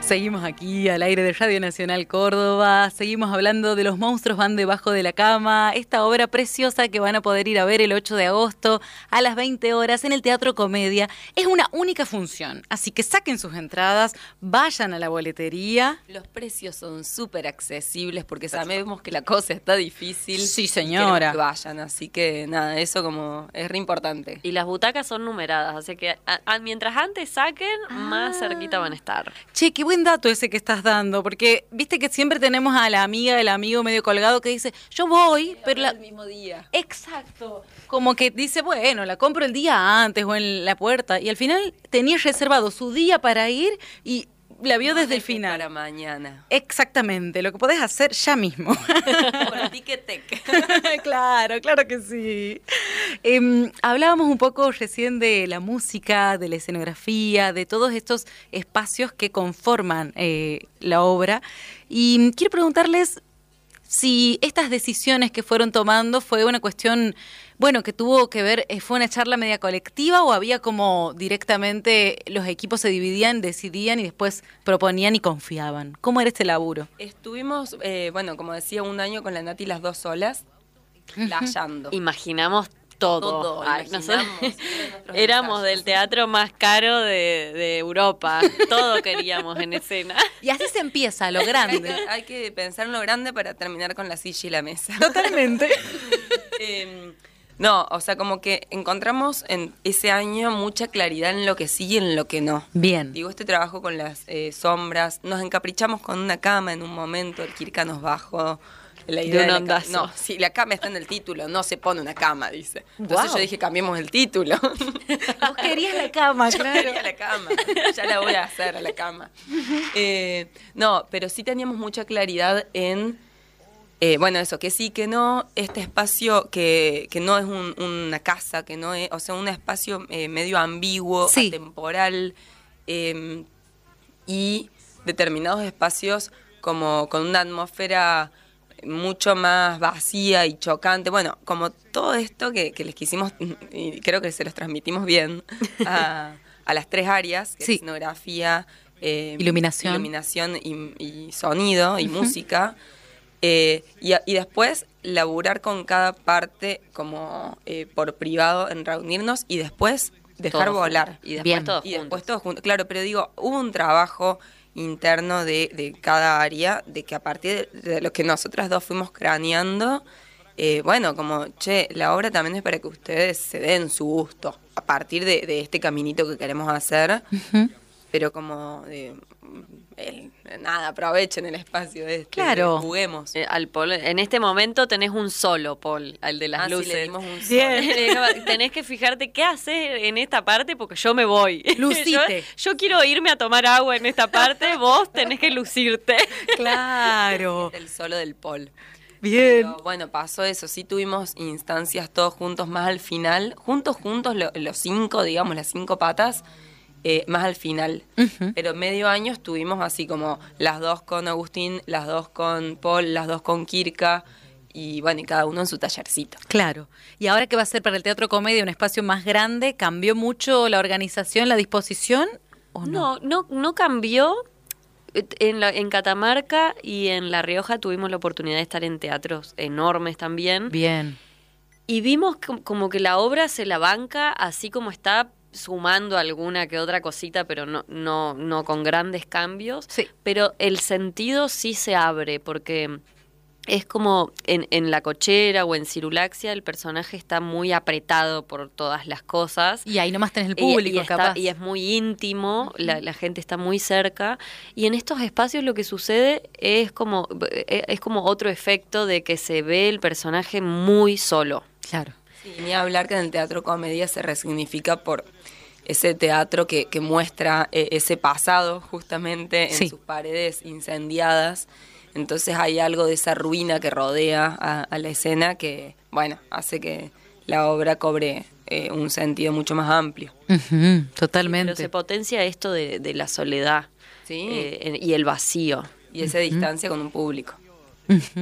Seguimos aquí al aire de Radio Nacional Córdoba, seguimos hablando de Los monstruos van debajo de la cama, esta obra preciosa que van a poder ir a ver el 8 de agosto a las 20 horas en el Teatro Comedia. Es una única función, así que saquen sus entradas, vayan a la boletería. Los precios son súper accesibles porque sabemos que la cosa está difícil. Sí, señora. Que vayan, así que nada, eso como es re importante. Y las butacas son numeradas, así que mientras antes saquen, más cerquita van a estar. Che, qué buen dato ese que estás dando, porque viste que siempre tenemos a la amiga, el amigo medio colgado que dice, yo voy, pero el mismo día. Exacto. Como que dice, bueno, la compro el día antes o en la puerta, y al final tenía reservado su día para ir y la vio desde el final. Para mañana. Exactamente, lo que podés hacer ya mismo. Por Ticketek. Claro que sí. Hablábamos un poco recién de la música, de la escenografía, de todos estos espacios que conforman la obra. Y quiero preguntarles si estas decisiones que fueron tomando fue una cuestión, bueno, que tuvo que ver, fue una charla media colectiva o había como directamente los equipos se dividían, decidían y después proponían y confiaban. ¿Cómo era este laburo? Estuvimos, bueno, como decía, un año con la Nati las dos solas, playando. Imaginamos todo. Ay, nosotros éramos del teatro más caro de Europa. Todo queríamos en escena. Y así se empieza, a lo grande. Hay que pensar en lo grande para terminar con la silla y la mesa. Totalmente. No, o sea, como que encontramos en ese año mucha claridad en lo que sí y en lo que no. Bien. Digo, este trabajo con las sombras, nos encaprichamos con una cama en un momento, el Kirka nos bajó la idea de un ondazo. ondazo. No, si la cama está en el título, no se pone una cama, dice. Entonces Wow. yo dije, cambiemos el título. Vos querías la cama, Yo claro. quería la cama, ya la voy a hacer a la cama. No, pero sí teníamos mucha claridad en, bueno, eso, que sí, que no, este espacio que no es una casa, que no es, o sea, un espacio medio ambiguo, Sí. atemporal, y determinados espacios como con una atmósfera mucho más vacía y chocante. Bueno, como todo esto que les quisimos, y creo que se los transmitimos bien a las tres áreas, que Sí. es escenografía, Iluminación. y sonido y música. Y después laburar con cada parte como por privado en reunirnos y después dejar Todos volar. juntos. Y después Bien. todos Y juntos. después todos juntos. Claro, pero digo, hubo un trabajo interno de cada área, de que a partir de lo que nosotras dos fuimos craneando, bueno, como, che, la obra también es para que ustedes se den su gusto, a partir de este caminito que queremos hacer, pero como, nada, aprovechen el espacio Claro. juguemos. Al Paul, en este momento tenés un solo Paul, al de las Sí, luces. le dimos un Bien. Tenés que fijarte qué haces en esta parte porque yo me voy. Lucite. Yo quiero irme a tomar agua en esta parte, vos tenés que lucirte. Claro. el solo del Paul. Bien. Pero, bueno, pasó eso, sí tuvimos instancias todos juntos más al final, juntos, los cinco, digamos, las cinco patas, más al final. Pero medio año estuvimos así como las dos con Agustín, las dos con Paul, las dos con Kirka, y bueno, y cada uno en su tallercito. Claro. Y ahora que va a ser para el Teatro Comedia un espacio más grande, ¿cambió mucho la organización, la disposición o no? No cambió. En Catamarca y en La Rioja tuvimos la oportunidad de estar en teatros enormes también. Bien. Y vimos como que la obra se la banca así como está, sumando alguna que otra cosita, pero no con grandes cambios. Sí. Pero el sentido sí se abre, porque es como en La Cochera o en Cirulaxia el personaje está muy apretado por todas las cosas. Y ahí nomás tenés el público, capaz. Y es muy íntimo, la gente está muy cerca. Y en estos espacios lo que sucede es como otro efecto de que se ve el personaje muy solo. Claro. Sí, ni hablar que en el teatro comedia se resignifica por ese teatro que muestra ese pasado justamente en Sí. sus paredes incendiadas. Entonces hay algo de esa ruina que rodea a la escena que, bueno, hace que la obra cobre un sentido mucho más amplio. Totalmente. Pero se potencia esto de la soledad Sí. y el vacío. Y esa distancia con un público.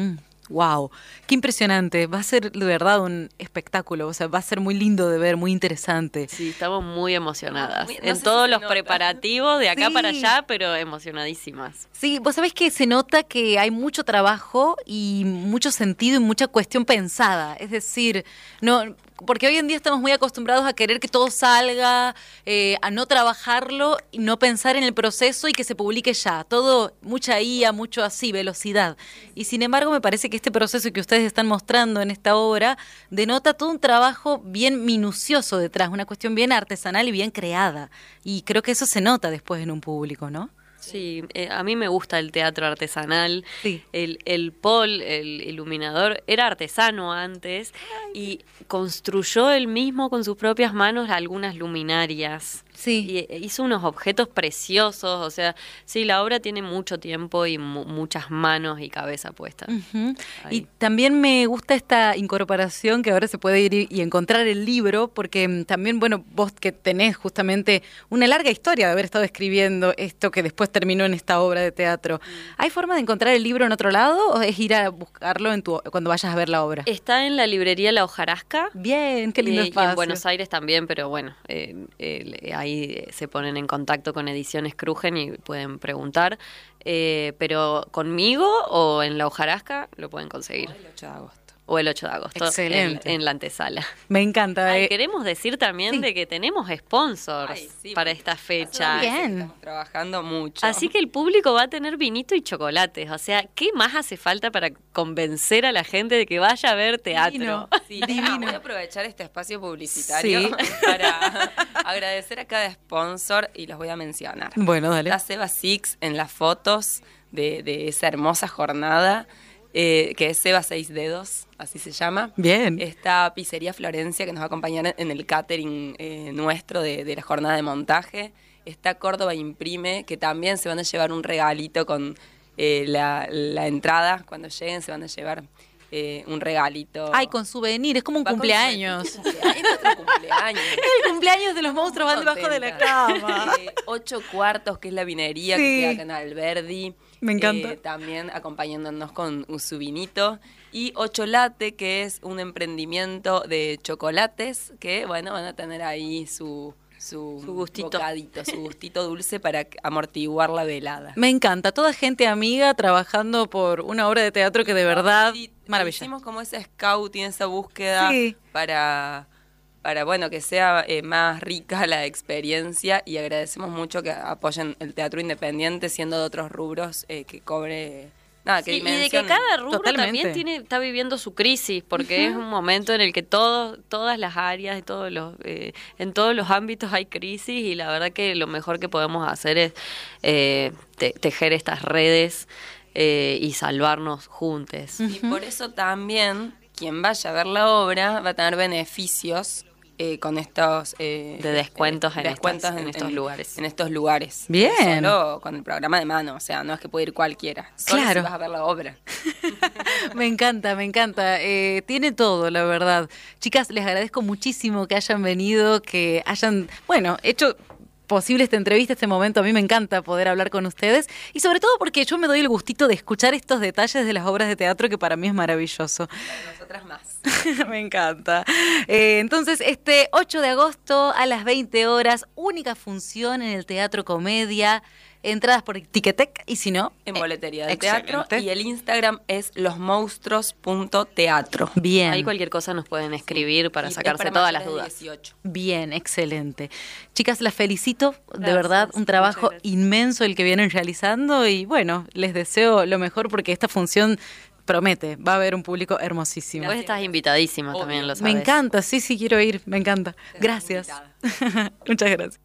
Wow, qué impresionante. Va a ser de verdad un espectáculo, o sea, va a ser muy lindo de ver, muy interesante. Sí, estamos muy emocionadas. No en sé todos si se los nota. preparativos de acá Sí. para allá, pero emocionadísimas. Sí, vos sabés que se nota que hay mucho trabajo y mucho sentido y mucha cuestión pensada. Es decir, no, porque hoy en día estamos muy acostumbrados a querer que todo salga, a no trabajarlo y no pensar en el proceso y que se publique ya. Todo, mucha IA, mucho así, velocidad. Y sin embargo, me parece que este proceso que ustedes están mostrando en esta obra denota todo un trabajo bien minucioso detrás, una cuestión bien artesanal y bien creada. Y creo que eso se nota después en un público, ¿no? Sí, a mí me gusta el teatro artesanal. Sí. El Paul, el iluminador, era artesano antes y construyó él mismo con sus propias manos algunas luminarias. Sí. Y hizo unos objetos preciosos, o sea, sí, la obra tiene mucho tiempo y muchas manos y cabeza puesta. Ujú. Ahí. Y también me gusta esta incorporación que ahora se puede ir y encontrar el libro, porque también, bueno, vos que tenés justamente una larga historia de haber estado escribiendo esto que después terminó en esta obra de teatro. ¿Hay forma de encontrar el libro en otro lado o es ir a buscarlo cuando vayas a ver la obra? Está en la librería La Hojarasca. Bien, qué lindo Y espacio. en Buenos Aires también, pero bueno, ahí se ponen en contacto con Ediciones Krugen y pueden preguntar. Pero conmigo o en La Hojarasca lo pueden conseguir. El 8 de agosto. O el 8 de agosto. Excelente. En la antesala. Me encanta. Ay, queremos decir también sí. de que tenemos sponsors Ay, sí, para porque esta fecha. Bien. Estamos trabajando mucho. Así que el público va a tener vinito y chocolates. O sea, ¿qué más hace falta para convencer a la gente de que vaya a ver teatro? Divino. Sí, Divino. voy a aprovechar este espacio publicitario Sí. para agradecer a cada sponsor y los voy a mencionar. Bueno, dale. Está Seba Six en las fotos de esa hermosa jornada, que es Seba 6 Dedos, así se llama. Bien. Está Pizzería Florencia, que nos va a acompañar en el catering nuestro de la jornada de montaje. Está Córdoba Imprime, que también se van a llevar un regalito con la entrada. Cuando lleguen se van a llevar un regalito. Ay, con souvenir, es como un Va con cumpleaños. su- Es nuestro cumpleaños. El cumpleaños de los monstruos van debajo de la cama. 8 cuartos, que es la vinería Sí. que queda acá en Alberdi. Me encanta. También acompañándonos con su vinito. Y 8 Latte, que es un emprendimiento de chocolates que, bueno, van a tener ahí su gustito. bocadito, su gustito dulce para amortiguar la velada. Me encanta, toda gente amiga trabajando por una obra de teatro que de verdad, Sí, maravilla. hicimos como ese scouting, esa búsqueda Sí. para bueno, que sea más rica la experiencia, y agradecemos mucho que apoyen el teatro independiente, siendo de otros rubros que cobre... Nada, que Sí, y de que dimensionen. cada rubro Totalmente. también está viviendo su crisis, porque es un momento en el que todas las áreas, en todos los ámbitos hay crisis, y la verdad que lo mejor que podemos hacer es tejer estas redes y salvarnos juntos. Y por eso también quien vaya a ver la obra va a tener beneficios con estos... De descuentos en estos lugares. En estos lugares. Bien. Solo con el programa de mano, o sea, no es que puede ir cualquiera. Solo Claro. si vas a ver la obra. Me encanta, me encanta. Tiene todo, la verdad. Chicas, les agradezco muchísimo que hayan venido, que hayan, bueno, hecho posible esta entrevista, este momento. A mí me encanta poder hablar con ustedes y sobre todo porque yo me doy el gustito de escuchar estos detalles de las obras de teatro que para mí es maravilloso. Para nosotras más. Me encanta. Entonces, este 8 de agosto a las 20 horas, única función en el Teatro Comedia. Entradas por Ticketek y si no, En boletería del excelente. teatro. Y el Instagram es losmonstruos.teatro. Bien. Ahí cualquier cosa nos pueden escribir para Y es sacarse para todas las mayores de dudas. 18. Bien, excelente. Chicas, las felicito, de Gracias, verdad, un trabajo muchas gracias. inmenso el que vienen realizando y bueno, les deseo lo mejor porque esta función promete, va a haber un público hermosísimo. Vos estás invitadísima Obvio. también, lo sabes. Me encanta, sí, quiero ir, me encanta. Gracias. Muchas gracias.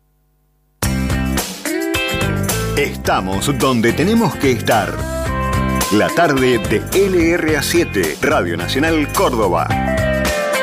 Estamos donde tenemos que estar. La tarde de LRA7, Radio Nacional Córdoba.